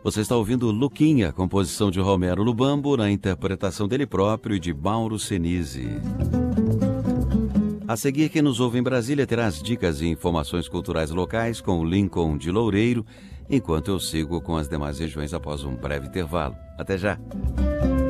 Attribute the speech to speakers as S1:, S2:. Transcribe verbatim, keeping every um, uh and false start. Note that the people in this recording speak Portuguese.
S1: Você está ouvindo Luquinha, composição de Romero Lubambo, na interpretação dele próprio e de Mauro Senise. A seguir, quem nos ouve em Brasília terá as dicas e informações culturais locais com o Lincoln de Loureiro, enquanto eu sigo com as demais regiões após um breve intervalo. Até já!